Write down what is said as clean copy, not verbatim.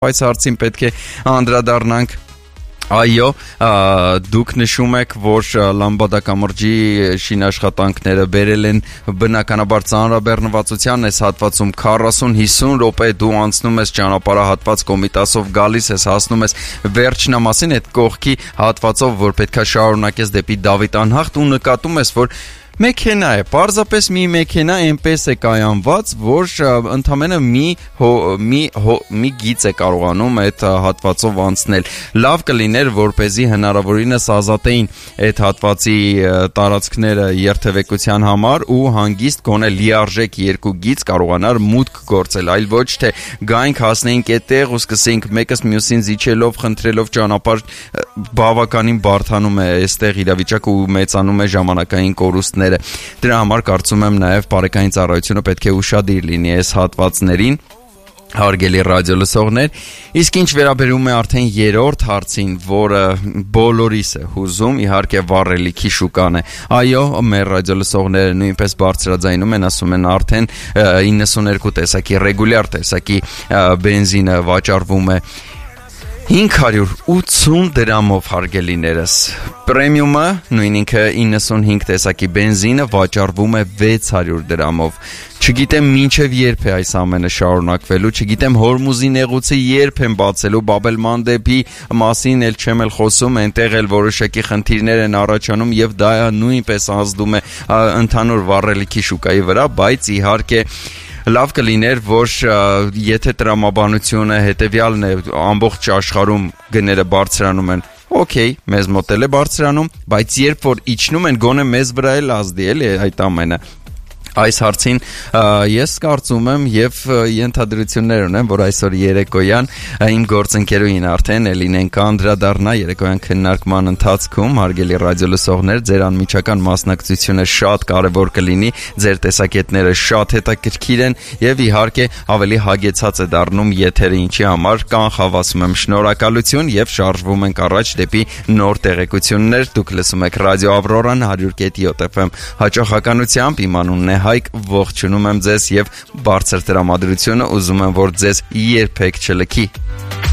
այս հարցին պետք է անդրադառնանք։ Այո, դուք նշում եք, որ Լամբադա կամրջի շինաշխատանքները բերել են բնականաբար ծանրաբեռնվածության, այս հատվածում 40-50 րոպե դու անցնում ես ճանապարհահատված Կոմիտասով գալիս ես, հասնում ես վերջնամասին այդ կողքի հատվածով, որ պետքա շարունակես դեպի Դավիթ անհախտ ու նկատում ես, որ մեքենա է, պարզապես մի մեքենա այնպես է կայանված, որ ընդամենը մի գիծ է կարողանում այդ հատվածով անցնել։ Լավ կլիներ, որպեսզի հնարավորինս ազատեին այդ հատվածի տարածքները երթևեկության համար ու հանգիստ գոնե լիարժեք երկու գիծ կարողանար մուտք գործել, այլ ոչ թե գայինք հասնեինք այդտեղ ու սկսեինք մեկս մյուսին զիջելով, խնդրելով ճանապարհ, բավականին բարդանում է այստեղ իրավիճակը ու մեծանում է ժամանակային կորուստները։ Դրա համար կարծում եմ նաև բարեկային ծառայությունը պետք է ուշադիր լինի այս հատվածներին, հարգելի ռադիոլսողներ, իսկ ինչ վերաբերում է արդեն երրորդ հարցին, որը բոլորիս է հուզում, իհարկե վառելիքի շուկան է։ Այո, մեր ռադիոլսողները նույնպես բարձրաձայնում են, ասում են արդեն 92 տեսակի ռեգուլյար տեսակի բենզինը վաճառվում է 580 դրամով, հարգելիներս, պրեմիումը, նույն ինքը 95 տեսակի բենզինը վաճառվում է 600 դրամով, չգիտեմ մինչև երբ է այս ամենը շարունակվելու, չգիտեմ Հորմուզի նեղուցը երբ են բացելու, Բաբ el-Մանդեբի մասին էլ չեմ էլ խոսում, այնտեղ էլ որոշակի խնդիրներ են առաջանում եւ դա նույնպես ազդում է ընդհանուր վառելիքի շուկայի վրա, բայց իհարկե լավ կլիներ, որ եթե տրամաբանությունը հետևյալն է, ամբողջ աշխարհում գները բարձրանում են, օքեյ, մեզ մոտ էլ է բարձրանում, բայց երբ որ իջնում են, գոնե մեզ վրա էլ ազդի, էլի այդ ամենը։ Այս հարցին ես կարծում եմ եւ ենթադրություններ ունեմ, որ այսօր երեկոյան իմ գործընկերուհին արդեն Էլինեն կանդրադառնա երեկոյան քննարկման ընթացքում, հարգելի ռադիոլսողներ, ձեր անմիջական մասնակցությունը շատ կարեւոր կլինի, ձեր տեսակետները շատ հետաքրքիր են եւ իհարկե ավելի հագեցած է դառնում եթերը, ինչի համար կանխավասում եմ շնորհակալություն եւ շարժվում ենք առաջ դեպի նոր տեղեկություններ։ Դուք լսում եք Ռադիո Ավրորան 100.7 FM հաճախականությամբ, իմ անունն է Հայկ, ողջունում եմ ձեզ եւ բարձր տրամադրությունը ուզում եմ, որ ձեզ երբեք չլքի։